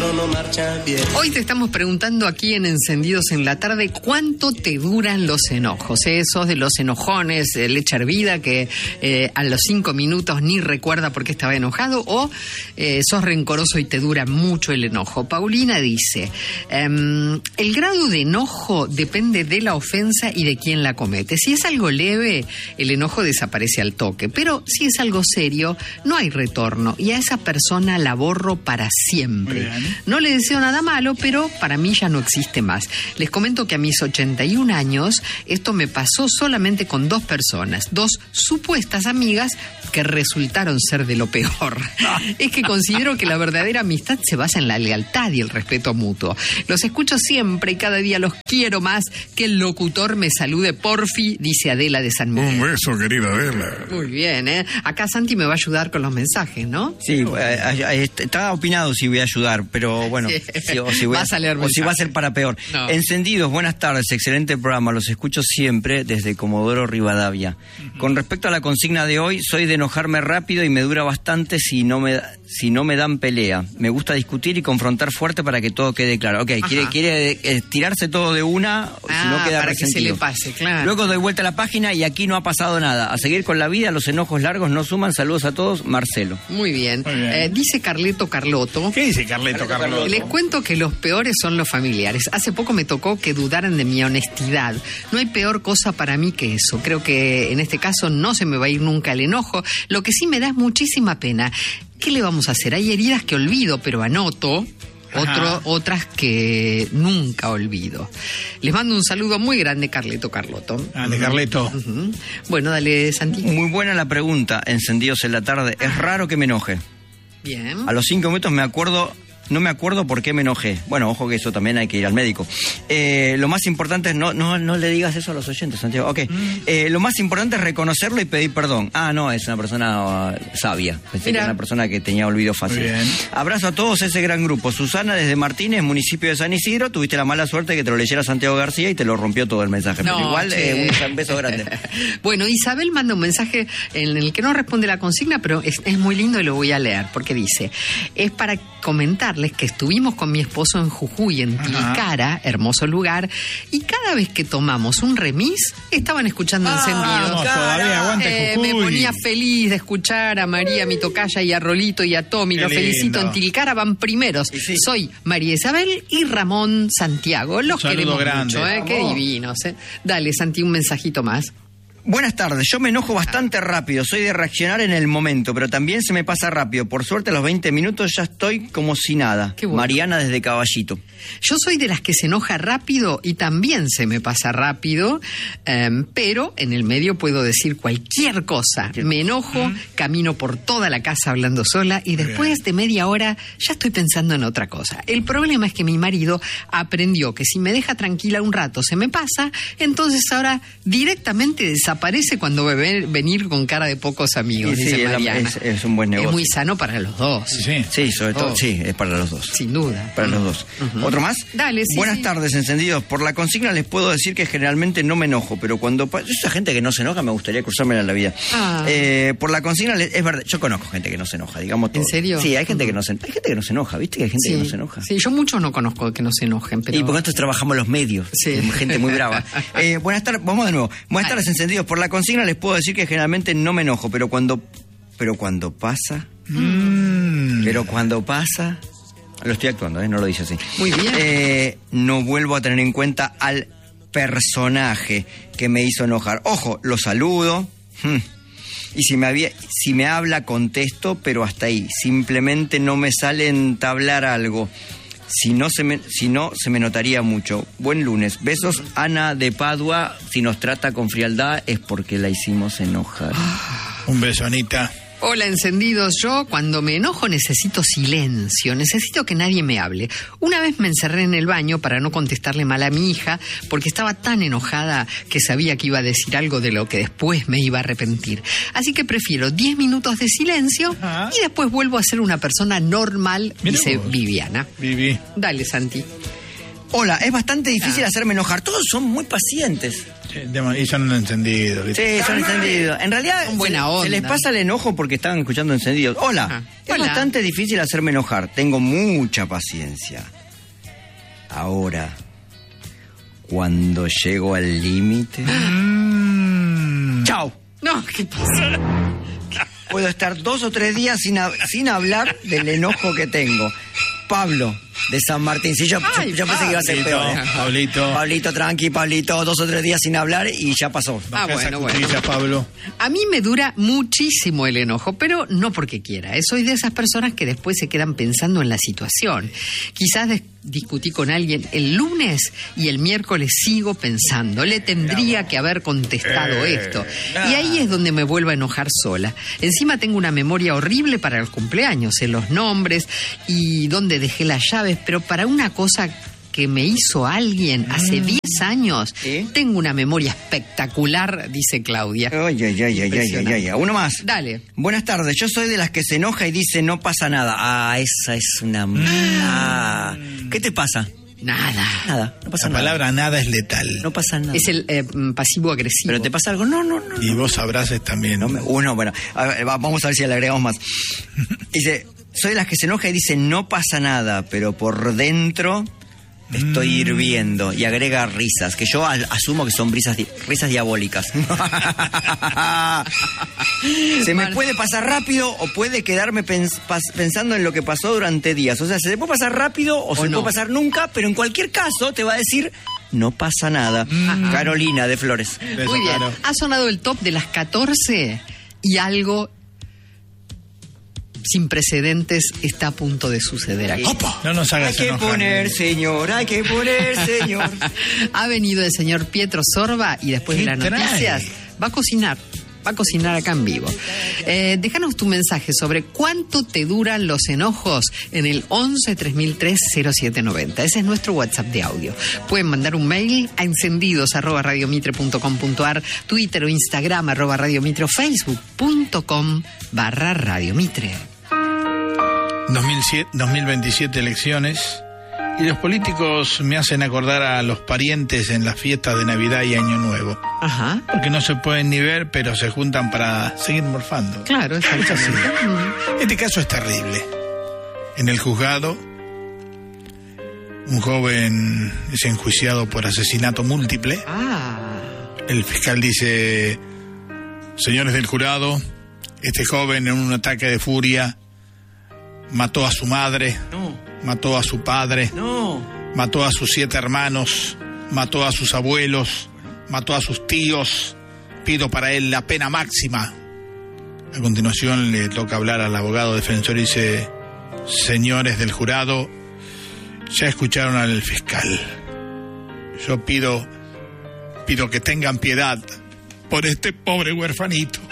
esto no marcha bien. Hoy te estamos preguntando aquí en Encendidos en la Tarde, ¿cuánto te duran los enojos? Sos de los enojones, leche hervida, que a los 5 minutos ni recuerda por qué estaba enojado, o sos rencoroso y te dura mucho el enojo. Paulina dice, el grado de enojo depende de la ofensa y de quién la comete. Si es algo leve, el enojo desaparece al toque, pero si es algo serio, no hay retorno y a esa persona la borro para siempre. No le deseo nada malo, pero para mí ya no existe más. Les comento que a mis 81 años esto me pasó solamente con 2 personas, 2 supuestas amigas que resultaron ser de lo peor. Es que considero que la verdadera amistad se basa en la lealtad y el respeto mutuo. Los escucho siempre y cada día los quiero más. Que el locutor me salude, porfi, dice Adela de San Miguel. Un beso, querida Adela. Muy bien, ¿eh? Acá Santi me va a ayudar con los mensajes, ¿no? Sí, estaba opinado si voy a ayudar, pero bueno, sí. si va a ser para peor. No. Encendidos, buenas tardes, excelente programa, los escucho siempre desde Comodoro Rivadavia. Con respecto a la consigna de hoy, soy de enojarme rápido y me dura bastante si no me dan pelea. Me gusta discutir y confrontar fuerte para que todo quede claro. Ok, quiere tirarse todo de una, si no queda para resentido. Que se le pase, claro. Luego doy vuelta a la página y aquí no ha pasado nada. A seguir con la vida, los enojos largos no suman. Saludos a todos, Marcelo. Muy bien. Dice Carleto Carlotto. ¿Qué dice Carleto Carlotto? Les cuento que los peores son los familiares. Hace poco me tocó que dudaran de mi honestidad. No hay peor cosa para mí que eso. Creo que en este caso no se me va a ir nunca el enojo. Lo que sí me da es muchísima pena. ¿Qué le vamos a hacer? Hay heridas que olvido, pero anoto. Otras que nunca olvido. Les mando un saludo muy grande, Carleto Carlotto. De Carleto. Bueno, dale, Santi. Muy buena la pregunta, Encendidos en la Tarde. Es raro que me enoje. Bien. A los 5 minutos no me acuerdo por qué me enojé. Bueno, ojo que eso también hay que ir al médico. Lo más importante es no le digas eso a los oyentes, Santiago. Ok. Lo más importante es reconocerlo y pedir perdón. No, es una persona sabia. Pensé que era una persona que tenía olvido fácil. Abrazo a todos ese gran grupo. Susana desde Martínez, municipio de San Isidro. Tuviste la mala suerte que te lo leyera Santiago García y te lo rompió todo el mensaje. No, pero igual, un beso grande. Bueno, Isabel manda un mensaje en el que no responde la consigna, pero es muy lindo y lo voy a leer, porque dice, es para comentarles que estuvimos con mi esposo en Jujuy, en Tilcara, hermoso lugar, y cada vez que tomamos un remis, estaban escuchando Encendidos. Todavía aguante Jujuy. Me ponía feliz de escuchar a María, mi tocaya, y a Rolito y a Tommy. Lo felicito, en Tilcara van primeros. Sí. Soy María Isabel y Ramón Santiago. Los queremos grande. mucho, qué divinos. Dale, Santi, un mensajito más. Buenas tardes, yo me enojo bastante rápido, soy de reaccionar en el momento, pero también se me pasa rápido. Por suerte a los 20 minutos ya estoy como si nada. Qué bueno. Mariana desde Caballito. Yo soy de las que se enoja rápido y también se me pasa rápido, pero en el medio puedo decir cualquier cosa. Me enojo, camino por toda la casa hablando sola y después de media hora ya estoy pensando en otra cosa. El problema es que mi marido aprendió que si me deja tranquila un rato se me pasa, entonces ahora directamente desaparece cuando me ve venir con cara de pocos amigos, dice Mariana. Es un buen negocio. Es muy sano para los dos. Sí, sobre todo, sí, es para los dos. Sin duda. Para los dos. ¿Otro más? Dale, sí. Buenas tardes, Encendidos. Por la consigna les puedo decir que generalmente no me enojo, pero cuando... Esa gente que no se enoja me gustaría cruzármela en la vida. Por la consigna, es verdad, yo conozco gente que no se enoja, digamos todo. ¿En serio? Sí, hay gente que no se enoja, ¿viste? Que hay gente que no se enoja. Sí, yo muchos no conozco que no se enojen, pero... Y porque nosotros trabajamos los medios. Sí. Gente muy brava. Buenas tardes, vamos de nuevo. Buenas tardes, Encendidos. Por la consigna les puedo decir que generalmente no me enojo, pero cuando pasa... Pero cuando pasa... Lo estoy actuando, no lo dice así. Muy bien. No vuelvo a tener en cuenta al personaje que me hizo enojar. Ojo, lo saludo. Y si me habla, contesto, pero hasta ahí. Simplemente no me sale entablar algo. Si no, se me notaría mucho. Buen lunes. Besos, Ana de Padua. Si nos trata con frialdad es porque la hicimos enojar. Un beso, Anita. Hola, Encendidos. Yo cuando me enojo necesito silencio, necesito que nadie me hable. Una vez me encerré en el baño para no contestarle mal a mi hija porque estaba tan enojada que sabía que iba a decir algo de lo que después me iba a arrepentir. Así que prefiero 10 minutos de silencio y después vuelvo a ser una persona normal, dice Viviana. Vivi. Dale, Santi. Hola, es bastante difícil hacerme enojar. Todos son muy pacientes. Y son encendidos. ¿viste? Sí, son encendidos. En realidad, Son buena onda. se les pasa el enojo porque estaban escuchando encendidos. Hola, Ajá. es Hola. bastante difícil hacerme enojar. Tengo mucha paciencia. Ahora, cuando llego al límite... ¡Chao! No, ¿qué pasa? Puedo estar 2 o 3 días sin hablar del enojo que tengo. Pablo, de San Martín. Sí, yo pensé que iba a ser peor. Pablito. Pablito, tranqui, Pablito. 2 o 3 días sin hablar y ya pasó. Baja esa bueno. cuchilla, Pablo. A mí me dura muchísimo el enojo, pero no porque quiera. Soy de esas personas que después se quedan pensando en la situación. Quizás discutí con alguien el lunes y el miércoles sigo pensando. Le tendría que haber contestado esto. Y ahí es donde me vuelvo a enojar sola. Encima tengo una memoria horrible para los cumpleaños, sé los nombres y dónde dejé las llaves, pero para una cosa que me hizo alguien hace 10 años, ¿Sí? tengo una memoria espectacular, dice Claudia. Ay. Uno más. Dale. Buenas tardes, yo soy de las que se enoja y dice no pasa nada. Ah, esa es una... ¿Qué te pasa? Nada. Nada, no pasa La nada. palabra nada es letal. No pasa nada. Es el pasivo agresivo. ¿Pero te pasa algo? No. Y vos sabrás también. Bueno, a ver, vamos a ver si le agregamos más. Dice, soy de las que se enoja y dice no pasa nada, pero por dentro estoy hirviendo. Y agrega risas, que yo asumo que son risas diabólicas. Se me puede pasar rápido o puede quedarme pensando en lo que pasó durante días. O sea, se te puede pasar rápido o se no. puede pasar nunca, pero en cualquier caso te va a decir no pasa nada. Carolina de Flores. Beso, Muy bien. Caro. Ha sonado el top de las 14 y algo sin precedentes está a punto de suceder aquí. No nos hagas Hay que enojar. poner, señor, hay que poner, señor. Ha venido el señor Pietro Sorba y después de ¿Qué las trae? noticias va a cocinar. Va a cocinar acá en vivo. Déjanos tu mensaje sobre cuánto te duran los enojos en el 11 3003 0790. Ese es nuestro WhatsApp de audio. Pueden mandar un mail a encendidos@radiomitre.com.ar, Twitter o Instagram @radiomitre o facebook.com/radiomitre. 2027 elecciones. Y los políticos me hacen acordar a los parientes en las fiestas de Navidad y Año Nuevo. Ajá. Porque no se pueden ni ver, pero se juntan para seguir morfando. Claro, exactamente. Este caso es terrible. En el juzgado, un joven es enjuiciado por asesinato múltiple. El fiscal dice: señores del jurado, este joven en un ataque de furia mató a su madre, mató a su padre, mató a sus 7 hermanos, mató a sus abuelos, mató a sus tíos. Pido para él la pena máxima. A continuación le toca hablar al abogado defensor y dice: señores del jurado, ya escucharon al fiscal. Yo pido que tengan piedad por este pobre huerfanito.